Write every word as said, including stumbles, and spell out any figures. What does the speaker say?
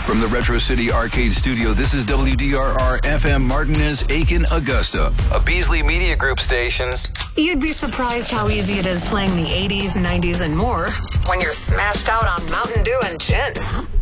From the Retro City Arcade Studio, this is W D R R F M Martinez, Aiken, Augusta, a Beasley Media Group station. You'd be surprised how easy it is playing the eighties, nineties, and more when you're smashed out on Mountain Dew and gin.